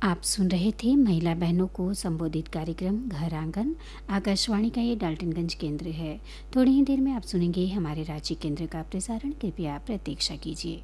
आप सुन रहे थे महिला बहनों को संबोधित कार्यक्रम घर आंगन। आकाशवाणी का ये डाल्टनगंज केंद्र है। थोड़ी ही देर में आप सुनेंगे हमारे रांची केंद्र का प्रसारण। कृपया प्रतीक्षा कीजिए।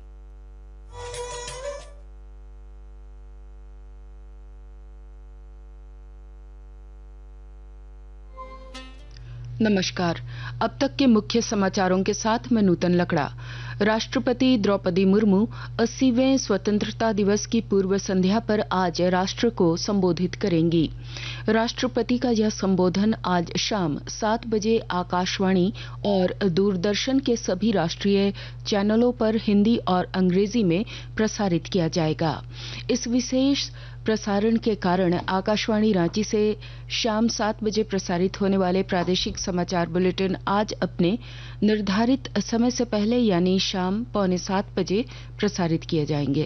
नमस्कार। अब तक के मुख्य समाचारों के साथ मैं नूतन लकड़ा। राष्ट्रपति द्रौपदी मुर्मू 80वें स्वतंत्रता दिवस की पूर्व संध्या पर आज राष्ट्र को संबोधित करेंगी। राष्ट्रपति का यह संबोधन आज शाम 7 बजे आकाशवाणी और दूरदर्शन के सभी राष्ट्रीय चैनलों पर हिंदी और अंग्रेजी में प्रसारित किया जाएगा। इस विशेष प्रसारण के कारण आकाशवाणी रांची से शाम 7 बजे प्रसारित होने वाले प्रादेशिक समाचार बुलेटिन आज अपने निर्धारित समय से पहले यानी शाम 6:45 बजे प्रसारित किए जाएंगे।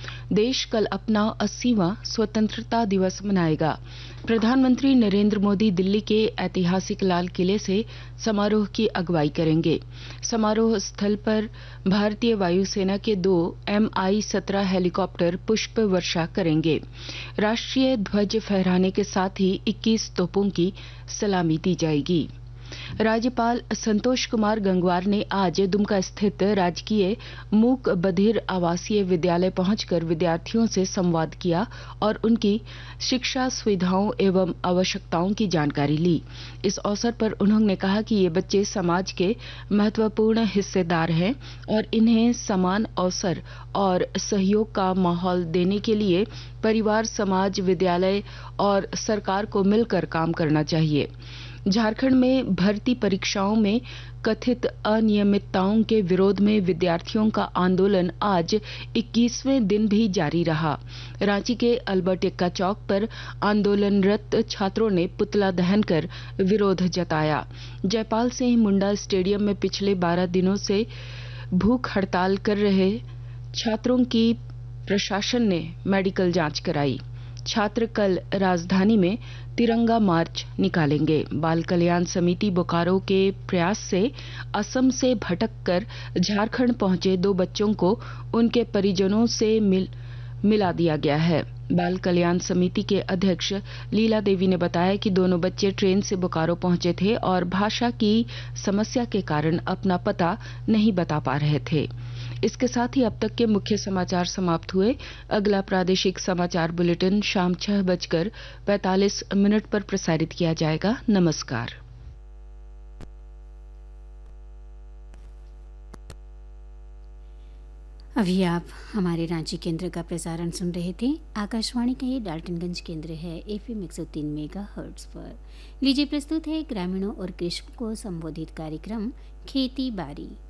देश कल अपना 80वां स्वतंत्रता दिवस मनाएगा। प्रधानमंत्री नरेंद्र मोदी दिल्ली के ऐतिहासिक लाल किले से समारोह की अगुवाई करेंगे। समारोह स्थल पर भारतीय वायुसेना के 2 MI-17 हेलीकॉप्टर पुष्प वर्षा करेंगे। राष्ट्रीय ध्वज फहराने के साथ ही 21 तोपों की सलामी दी जाएगी। राज्यपाल संतोष कुमार गंगवार ने आज दुमका स्थित राजकीय मूक बधिर आवासीय विद्यालय पहुंचकर विद्यार्थियों से संवाद किया और उनकी शिक्षा सुविधाओं एवं आवश्यकताओं की जानकारी ली। इस अवसर पर उन्होंने कहा कि ये बच्चे समाज के महत्वपूर्ण हिस्सेदार हैं और इन्हें समान अवसर और सहयोग का माहौल देने के लिए परिवार, समाज, विद्यालय और सरकार को मिलकर काम करना चाहिए। झारखंड में भर्ती परीक्षाओं में कथित अनियमितताओं के विरोध में विद्यार्थियों का आंदोलन आज 21वें दिन भी जारी रहा। रांची के अल्बर्ट एक्का चौक पर आंदोलनरत छात्रों ने पुतला दहन कर विरोध जताया। जयपाल सिंह मुंडा स्टेडियम में पिछले 12 दिनों से भूख हड़ताल कर रहे छात्रों की प्रशासन ने मेडिकल जांच कराई। छात्र कल राजधानी में तिरंगा मार्च निकालेंगे। बाल कल्याण समिति बोकारो के प्रयास से असम से भटक कर झारखंड पहुंचे 2 बच्चों को उनके परिजनों से मिला दिया गया है। बाल कल्याण समिति के अध्यक्ष लीला देवी ने बताया कि दोनों बच्चे ट्रेन से बोकारो पहुंचे थे और भाषा की समस्या के कारण अपना पता नहीं बता पा रहे थे। इसके साथ ही अब तक के मुख्य समाचार समाप्त हुए। अगला प्रादेशिक समाचार बुलेटिन शाम 6:45 पर प्रसारित किया जाएगा। नमस्कार। अभी आप हमारे रांची केंद्र का प्रसारण सुन रहे थे। आकाशवाणी का ये डाल्टनगंज केंद्र है FM 103 मेगाहर्ट्ज पर। लीजिए प्रस्तुत है ग्रामीणों और कृषकों को संबोधित कार्यक्रम खेती बाड़ी।